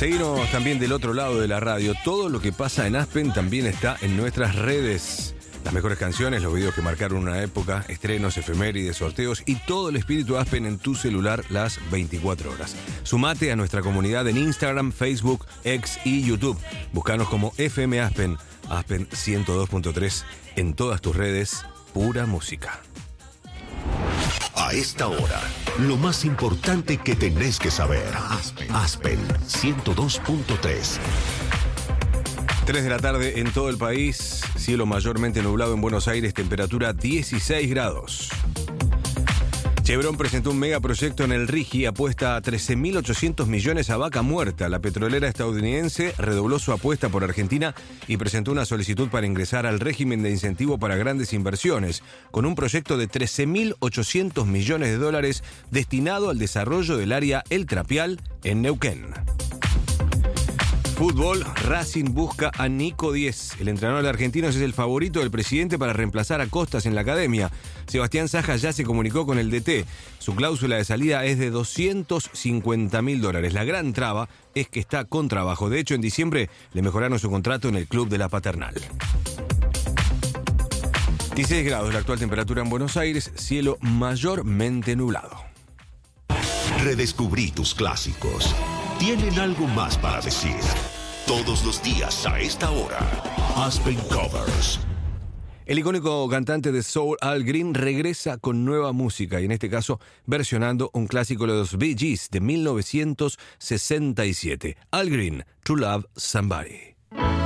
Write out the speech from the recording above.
Seguimos también del otro lado de la radio. Todo lo que pasa en Aspen también está en nuestras redes. Las mejores canciones, los videos que marcaron una época, estrenos, efemérides, sorteos y todo el espíritu Aspen en tu celular las 24 horas. Sumate a nuestra comunidad en Instagram, Facebook, X y YouTube. Búscanos como FM Aspen, Aspen 102.3 en todas tus redes. Pura música. A esta hora, lo más importante que tenés que saber. Aspen 102.3. 3 de la tarde en todo el país, cielo mayormente nublado en Buenos Aires, temperatura 16 grados. Chevron presentó un megaproyecto en el Rigi, apuesta a 13.800 millones a vaca muerta. La petrolera estadounidense redobló su apuesta por Argentina y presentó una solicitud para ingresar al régimen de incentivo para grandes inversiones, con un proyecto de 13.800 millones de dólares destinado al desarrollo del área El Trapial en Neuquén. Fútbol, Racing busca a Nico Diez. El entrenador de Argentinos es el favorito del presidente para reemplazar a Costas en la academia. Sebastián Saja ya se comunicó con el DT. Su cláusula de salida es de $250.000. La gran traba es que está con trabajo. De hecho, en diciembre le mejoraron su contrato en el club de la Paternal. 16 grados la actual temperatura en Buenos Aires, cielo mayormente nublado. Redescubrí tus clásicos. Tienen algo más para decir. Todos los días a esta hora. Aspen Covers. El icónico cantante de soul Al Green regresa con nueva música y en este caso versionando un clásico de los Bee Gees de 1967. Al Green, To Love Somebody.